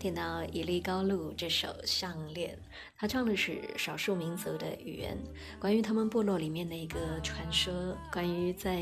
听到伊利高路这首《项链》，他唱的是少数民族的语言，关于他们部落里面的一个传说，关于在